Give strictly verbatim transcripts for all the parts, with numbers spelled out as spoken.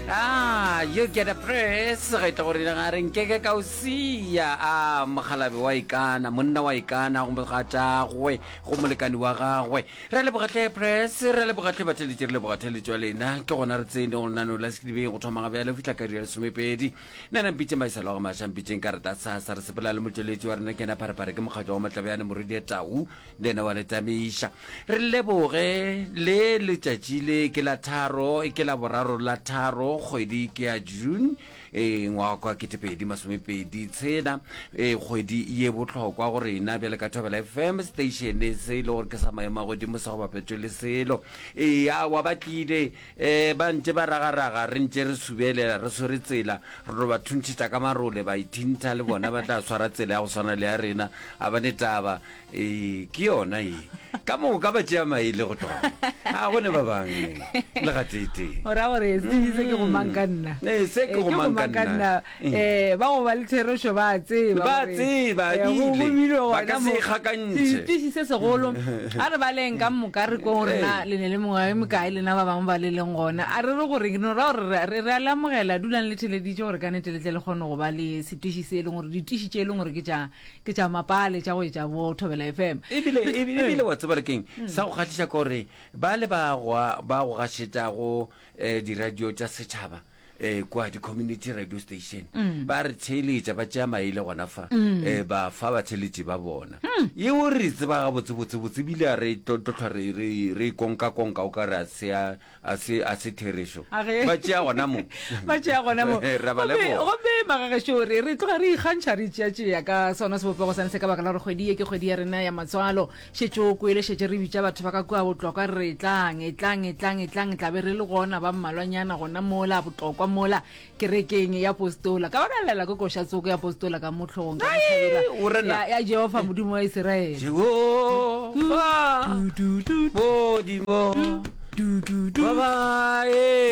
Ah, you get a press ga ita gore ga re nkeke ka o sia a mogalabe wa ikana monna wa ikana go mogata gwe go molekani wa gagwe re le bogatle press re le bogatle batledi le bogatle tswa lena ke gona re tsene go nna no la skdibe go thoma ga bya le fitla ka di somepedi nna mpitse maisalo ga masha mpitse ka rata sa sa re sepela le motleledi wa rena ke na pare pare ke mogata wa matlabe ya ne moridi tau lena wa le tamisha re le boge le le tšatšile ke la tharo ke la boraro la tharo kgwedi ke ya June e ngwa kwa ketepedi masomepedi tshela e kgwedi ye botlhokwa gore ina bjale ka Thobela F M station se le gore ke sa maema go di mo sa go bapetšwe le selo e ya wa batlile e ba ntse ba ragaraga re ntse re subelela re sore tsela re ba thuntšitša ka marole ba ithinta le bona ba tla swara tsela ya go swana le ya rena a ba netaba e ke yona e ka mo ka ba tšea maile go tloga a gone ba bangwe le ga tete ora gore se ke go mankanna eh se ke go mankanna eh ba go ba le theresho ba tseba ba tseba ile ba ka se gakantse se se segolo a re ba leng ka mokare ko rena le ne le mongwe me ka ile na ba bang ba le leng gona a re re gore ke no ra re re re la mogela dulang le theleditse gore ka nete le tle le gone go ba le setishi se le gore ditishi tše le gore ke tša ke tša mapale tša go tša bo Thobela F M ebile ebile wa tseba keng sa go gatisha gore ba le ba go ba go gasheta go di radio tša setšhaba eh kwa di community radio station ba re tsheletša ba tša maile gona fa eh ba fa ba tsheletše ba bona ye o re tseba ga botse botse botse bile re totla re re konka konka o ka ra se a se a se theresho ba tša gona mo ba tša gona mo ra ba le bo go be magaga shore re tloga re ikgantšha re tšea tšea ka sona se bopego sane se ka baka la re kgwedi ye ke kgwedi ya rena ya matswalo šetšo ko ile šetše re bitša batho ba ka kwa botlokwa re tlang e tlang e tlang e tlang tla be re le gona ba mmalwanyana gona mola botlokwa mola kerekeng ya apostola ka bana lela go kosha tsoko ya apostola ka motlhong ka tshabela ya Jehova modimo wa Israel Jehova modimo du du du baba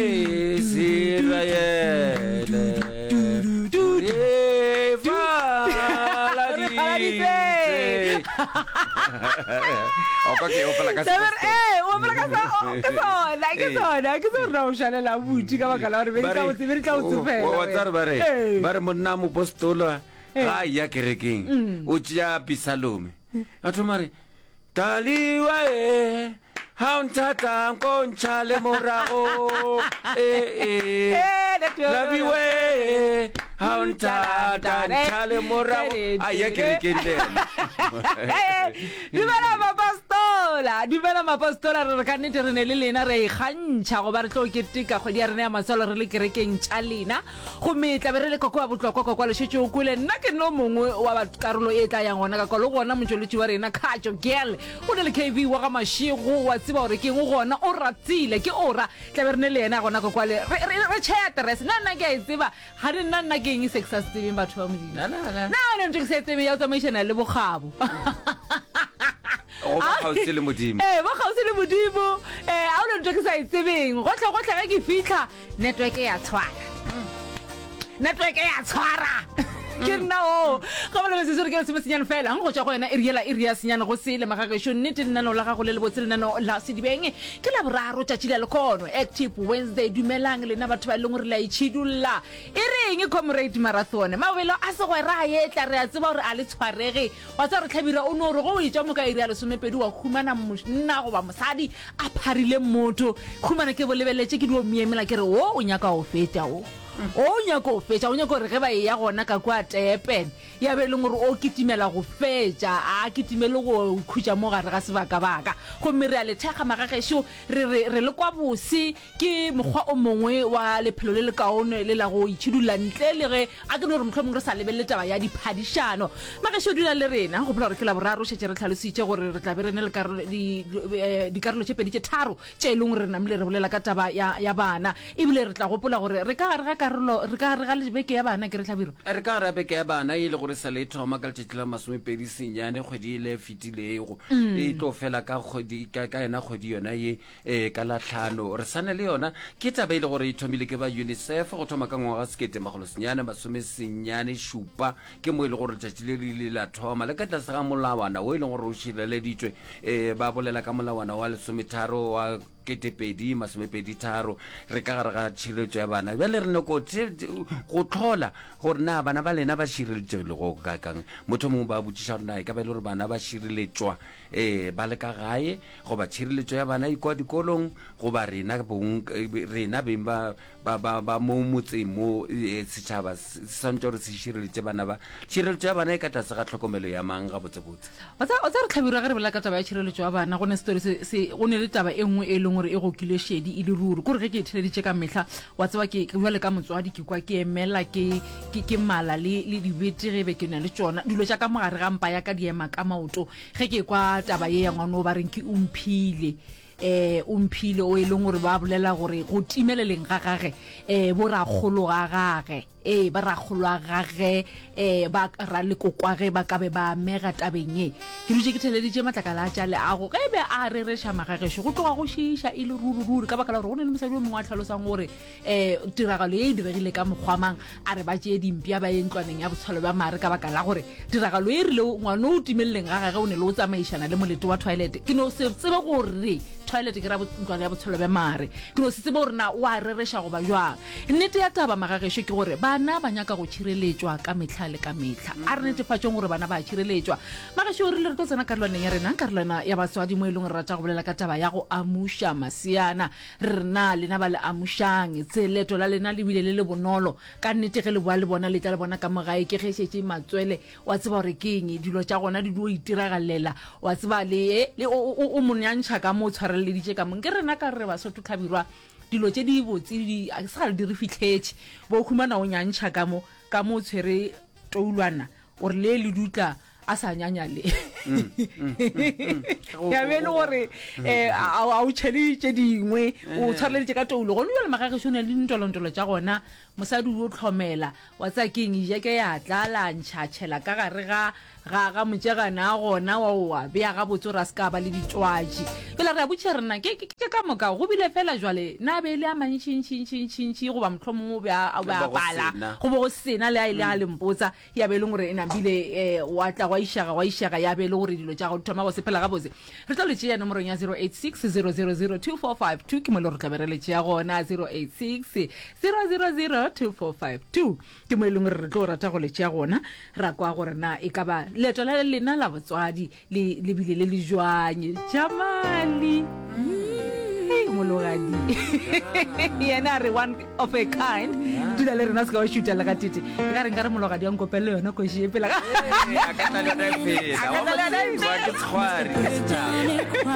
Israel du du du la di okay opela ka saber eh opela ka sa ke so la ke so la ke so ra o shana la buti ka baka la re be ka o tsebe ka o tsupela wa tsara bare bare monna mo apostola ga ya kerekeng o tšea pisalome a thomare taliwa e ha untata nkonchale morago eh eh labiwe ha untata nchale morago aya kerekende dumela mapastola dumela mapastola re ka nnete re ne le lena re gantšha go ba re tlo ketika kgwedi ya rena ya matswalo re le kerekeng tša lena go metla be re le kokwa botlokwa kokwa le šetše o kwele nna ke no mongwe wa karolo e tla yang gona ka kwa le gona motsweletši wa rena Khajo Girl o ne le K V wa ga Mashego wa tseba gore ke eng gona o ratile ke ora tla be re ne le ena gona kokwa le re tšea address nna nna ke a e tseba ga re nna nna ke eng se ke sa se tsebeng batho ba modimo na na na ne ntse ke se tsebe ya tsamaišana le bogabo o ba gautse le modimo eh ba gautse le modimo eh a o le ntse ke sa itsebeng go tla go tla ga ke fitla network ya tshwara network ya tshwara ke nna o ga ba le se se re ke se senyana fela go tšwa go yena iriela iria senyana go sele magaga sho nnete nna no la ga go le le botse nna no la sedibeng ke la boraro tša tšile le kono active Wednesday dumelang le na batho ba leng re la itšhidulla e reng comrade marathon mabelo a se go ra ye tla re a tseba gore a le tshwarege wa tsa re tlhabira o no re go itša mo ka iria le somepedi wa khumana monna go ba mosadi a pharile motho khumana ke bolebeletse ke dio miemela ke re o o nyaka o feta o o nyako fetša o nyako re ge ba e ya gona ka kwa tepen ya be leng gore o kitimela go fetša a kitimele go khutša mo gare ga sebaka-baka gomme re a le thekga magagešo re le kwa bose ke mokgwa o mongwe wa lephelo le le kaone le la go itšhidulla ntle le ge a ke no gore motlho mongwe re sa lebelele taba ya diphadišano magešo dula le rena go phela gore ke la boraro šetše re tlhalositše gore re tla be re ne le dikarolo tše pedi tše tharo tše e leng gore re namile re bolela ka taba ya bana ebile re tla gopola gore re ka gare ga karolo re ka re ga le beke ya bana ke re tlhabiro re ka re beke ya bana ile gore sa le thoma ka letšatši la masomepedi senyane kgwedi ile fitilego e tlo fela ka kgwedi ka ena kgwedi yona ye eh ka la tlhano re sane le yona ke taba ile gore e thomile ke ba UNICEF go thoma ka ngwaga sekete magolo senyane masome senyane šupa ke mo ile gore letšatši le le la thoma le ka tlase ga molawana o ile gore o šireleditšwe eh ba bolela ka molawana wa lesometharo wa ketepedi masomepedi tharo re ka gare ga tshireletso ya bana bjale re nako go tlhola gore na bana ba lena ba šireletšegile go kakang motho mongwe ba botšiša gore na e ka ba e le gore bana ba šireletšwa um ba le ka gae goba tshireletso ya bana ikwa dikolong goba rena rena beng ba mo motseng mo setšhaba se swantse gore se šireletše bana ba tshireletso ya bana e ka tlase ga tlhokomelo ya mang ga botsebotse o tsa re tlhabira ge re bola ka taba ya tshireletso ya bana go ne story go ne le taba e nngwe e leng gore e go kile shedi e le ruri kore ge ke e theleditše ka mehla wa tseba ke jwale ka motswadi ke kwa ke emela ke mala le dibete ge be ke na le tsona dilo tša ka mogare ga mpa ya ka di ema ka maoto ge ke kwa taba ye ya ngwana o ba reng ke omphile eh omphile o e leng gore ba bolela gore go timeleleng ga gage eh bo ra kgolo ga gage eh ba ra kgolo ga gage eh ba ra le kokwage ba ka be ba mega tabeng e ke rutse ke theleditše matlakala a tšale a go ge be a re re sha magagešo go tloga go šiša e le rurururi ka baka la gore go ne le mosadi o mongwe a tlhalosang gore eh tiragalo e e diregile ka mokgwamang a re ba tšee dimpia ba ye ntlwaneng ya botshwalo ba mare ka baka la gore tiragalo e rile ngwana o timeleleng ga gage o ne le o tsamaišana le molete wa toilet ke no se tsebe gore toilet ke ra ntlwana ya botshwalo ba mare ke no se tsebe gore na o a rereša go ba jwang nnete ya taba magagešo ke gore bana ba nyaka go tšhireletšwa ka metlha le ka metlha a re netefatšong gore bana ba tšhireletšwa magešo rile re tlo tsena karolwaneng ya rena karolwana ya batswadi mo e leng re rata go bolela ka taba ya go amuša masiana re rena lena ba le amušang tseleto la lena le bile le le bonolo ka nnete ge le boa le bona le tla le bona ka mogae ke ge šetše matswele wa tseba gore ke eng dilo tša gona di dio itiragalela wa tseba le o monyantšha ka mo tshwareleditše ka mong ke rena ka re basotho tlhabirwa dilo tše di botse di a se gale di re fitlhetše bo khumana o nyantšha ka mo ka mo tshwere toulwana gore le le dutla a sa nyanya le ya be le gore a o tšhele tše dingwe o tshwareleditše ka toulo gone bjale magagešo ne le ntolontolo tša gona mosadi o tlhomela wa tsa ke eng ijeke ya tlalantšha tšhela ka gare ga ga ga motšegana a gona wa wa bea ga botse ra se ka ba le ditwatši fela re a botše rena ke ka moka go bile fela jwale na be le a mantšintšintšintšintši goba motlho mongwe o be a bala go bo go sena le a ile a lempotsa ya be e leng gore e nabile wa tla wa išaga wa išaga ya be e le gore dilo tša go thoma go sepela ga botse re tla letše ya nomorong ya zero eight six zero zero zero two four five two ke mo e le gore tla bereletše ya gona zero eight six zero zero zero two four five two ke mo e leng gore re tlo rata go letše ya gona ra kwa gore na e ka ba leeto la lena la botswadi le bile le le jwanye jamali mologadi yena re one of a kind dula le rena se ka wa shoota la ka tete ka re nka re mologadi wa nkopelle yona ko shepela ka a ka tla le fela wa ke tshware